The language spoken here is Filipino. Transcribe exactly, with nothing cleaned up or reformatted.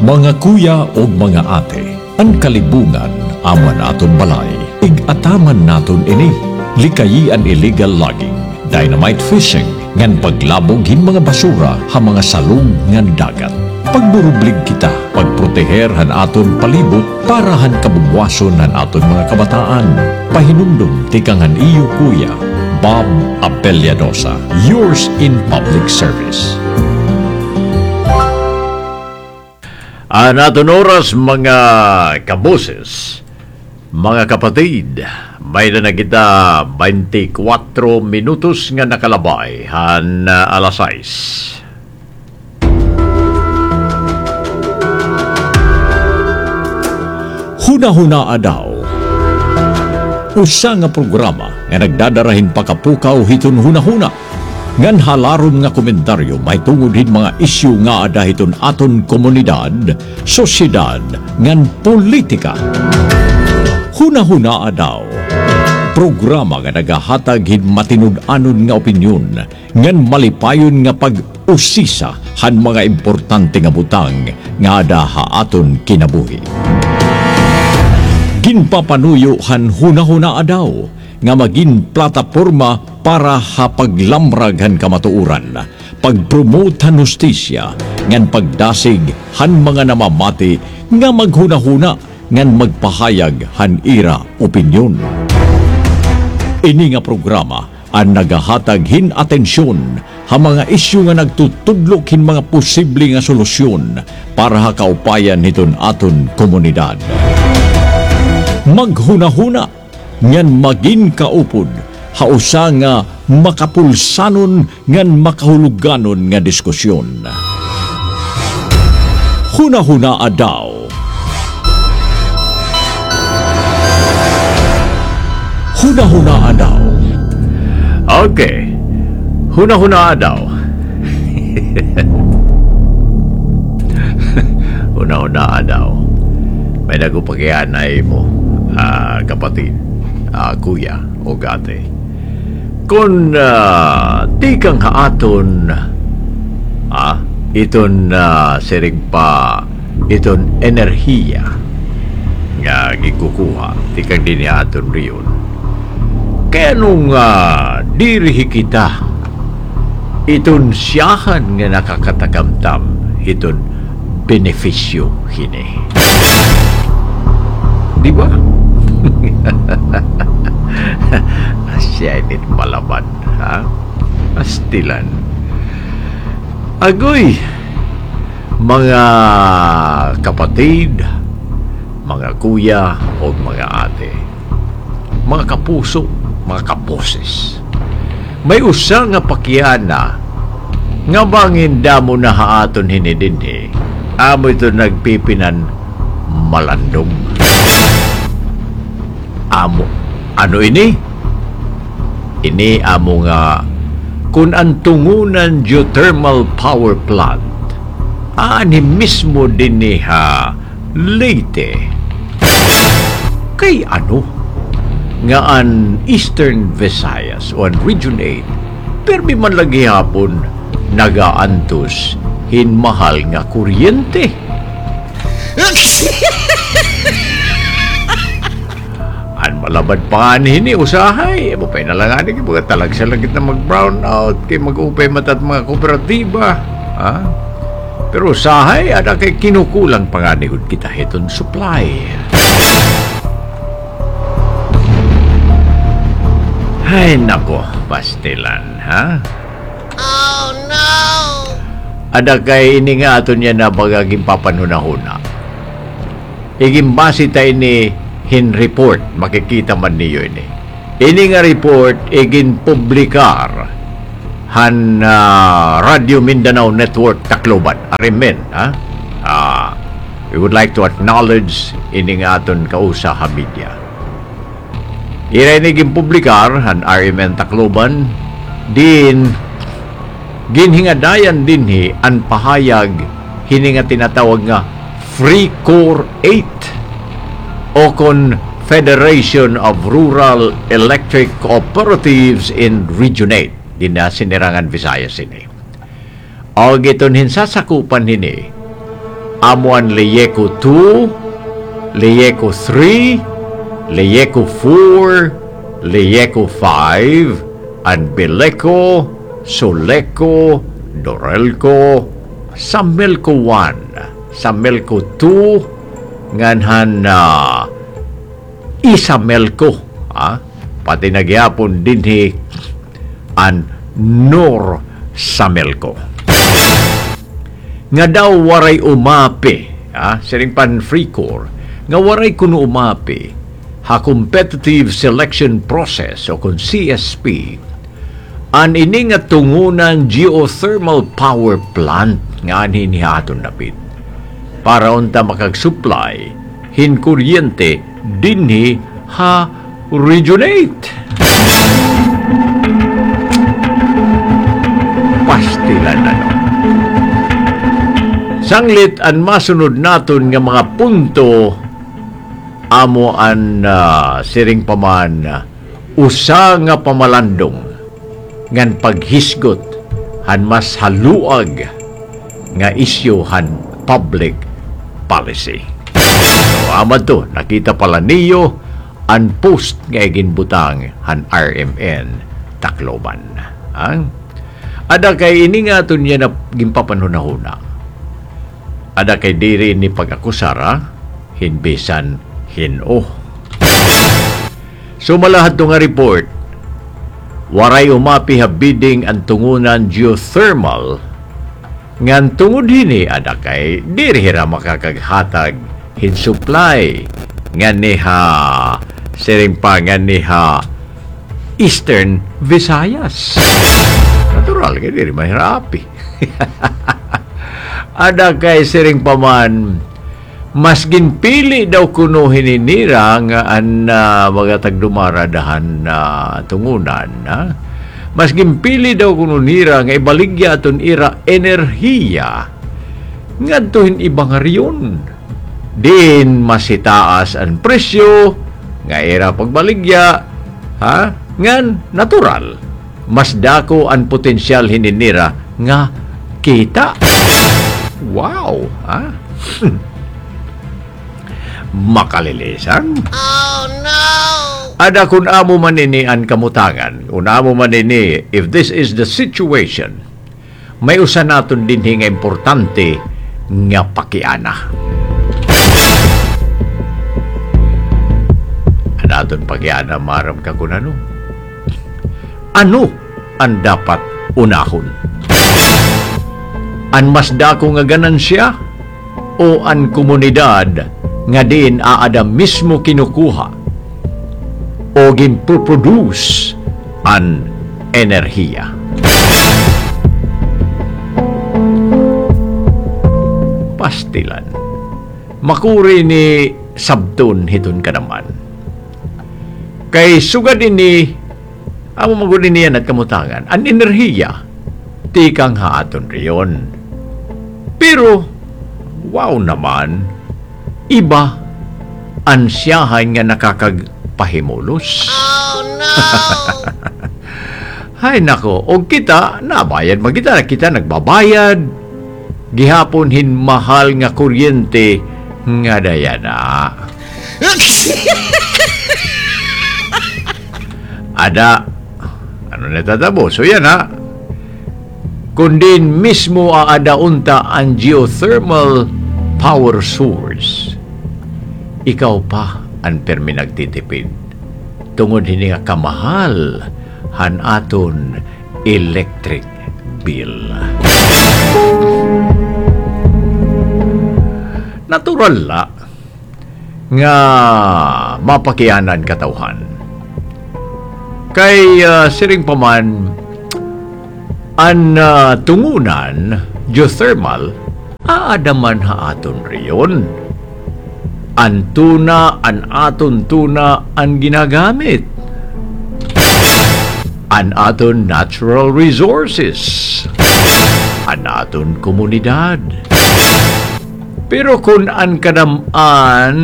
Mga kuya o mga ate, ang kalibungan aman aton balay, ig-ataman naton ini. Likayi ang illegal logging, dynamite fishing, ngan paglabog hin mga basura ha mga salong ngan dagat. Pagburublig kita, pagproteher han aton palibot para han kabubwason han aton mga kabataan. Pahinumdum tikangan iyo kuya, Bob Apeliadosa, yours in public service. Ang aton oras mga kaboses, mga kapatid, may na kita twenty-four minutos nga nakalabay han uh, alas sais. Huna-huna daw. Usa nga programa nga nagdadarahin pakapukaw hiton huna-huna. Ngan halarom nga komentaryo may tungod hin mga isyu nga ada hiton aton komunidad, sosyedad, ngan politika. Huna-huna daw. Programa nga nagahatag hin matinud-anon nga opinyon, ngan malipayon nga pag-usisa han mga importante nga butang nga ada ha aton kinabuhi. Ginpapanuyo han huna-huna daw nga maging plataporma para hapaglamrag han kamatuuran, pagpromote han hustisya, ngan pagdasig han mga namamati nga maghuna-huna ngan magpahayag han ira opinyon. Ini nga programa ang nagahatag hin atensyon ha mga isyu nga nagtutudlok hin mga posible nga solusyon para ha kaupayan hiton aton komunidad. Maghuna-huna ngan magin kaupod hausa nga makapulsanon ngan makahuluganon nga diskusyon. Huna-huna daw. Huna-huna daw. Okay. Huna-huna daw. Huna-huna daw. May nagupagyanay mo, uh, kapatid, uh, kuya o gate. Kung uh, di kang haaton, ah, iton uh, sirig pa, iton enerhiya nga gikukuha, di kang dinihaton riyon. Kaya nung uh, dirihi kita, iton siyahan nga nakakatakamtam, iton benepisyo hini. Di ba? Asya init malaban, ha? Astilan. Agoy, mga kapatid, mga kuya o mga ate, mga kapuso, mga kaboses, may usa nga pakyana nga bangin damo na haaton hinidinhi, amo ito nagpipinan malandong. Amo, ano ini? Ini amo nga kung ang tungunan geothermal power plant ani mismo din ha Leyte. Kay ano? Nga an Eastern Visayas o an Region eight permi man lagi hapon nagaantos hin mahal nga kuryente. An malabad pa hini usahay mo pa nalangani kay mga talag sa langit na mag-brown out kay mag-upay matat mga kooperatiba, ha? Pero usahay ada kay kinukulang panganihod kita hiton supply. Ay nako, pastilan, ha? Oh no! Ada kay ini nga aton niya na bagaging papanunahuna. Igimbasi tayo ni hin report, makikita man niyo ini. Ini nga report igin publikar han uh, Radio Mindanao Network Tacloban. Arimen, ha? Uh, we would like to acknowledge ini nga aton kausa ha media. Ira ini igin publikar han R M N Tacloban din ginhingadayan dinhi an pahayag hini nga tinatawag nga Free Core eight o kon Federation of Rural Electric Cooperatives in Region eight din na sinirangan Visayas ini. O giton hinsasakupan hini amuan Leyeco two, Leyeco three, Leyeco four, Leyeco five, and Beleco, Soleco, Dorelco, Samelco one, Samelco two, nganhan na uh, Isamelco, ah, pati nagyapon dinhi an Nor Samelco. Nga daw waray umapi, ah, siring pan free core, nga waray kuno umapi ha competitive selection process o kung C S P an ini nga tungunan geothermal power plant nga anhinihaton napit para unta makag-supply hin kuryente dinhi ha regionate. Pastilan na no. Sanglit ang masunod naton nga mga punto amo an uh, siring paman uh, usa nga pamalandong ngan paghisgot han mas haluag nga isyu han public policy. So, amad to, nakita pala niyo ang post nga ginbutang han R M N Tacloban. Ha? Ada kay ini nga ito niya na gimpapanhunahuna. Ada kay diri ni pag-akusara, hinbisan hino. So malahad to nga report, waray umapi habiding ang tungunan geothermal ngan tungod hini ada kay diri hira makakaghatag hin supply ngan niha siring pa ngan niha Eastern Visayas. Natural kay diri mahirapi. Ada kay siring paman mas ginpili daw kuno hininira nga an uh, mga tagdumaradahan na uh, tungunan. Ha? Mas ginpili daw kuno nira nga ibaligya aton ira enerhiya nga tuhin ibang riyon. Din mas itaas ang presyo nga ira pagbaligya, ha? Ngan natural. Mas dako ang potensyal hininira nga kita. Wow, ha? Makalilisan. Oh no! Ada kun amo manini ang kamutangan, kun amo manini, if this is the situation, may usa naton din nga importante nga pakiana. Anaton pakiana maram ka kun ano? Ano ang dapat unahon? An mas dako nga ganansya o an komunidad nga din aada mismo kinukuha o ginproduce an enerhiya. Pastilan. Makuri ni sabton hiton ka naman. Kay sugad ini amo maguli niyan at kamutangan an enerhiya tikang haaton riyon. Pero wow naman, iba ansyahan nga nakakagpahimulos. Oh no! Hay nako, og kita nabayad magita kita nagbabayad. Gihapon hin mahal nga kuryente nga dayana. Ada ano natatabo? So yan ha. Kundin mismo aada unta ang geothermal power source. Ikaw pa ang permi nagtitipid. Tungod hini nga kamahal han aton electric bill. Natural la nga mapakianan katawhan. Kay uh, siring paman an uh, tungunan geothermal aadaman ha aton riyon. An tuna, an aton tuna ang ginagamit. An aton natural resources. An aton komunidad. Pero kung an kadamaan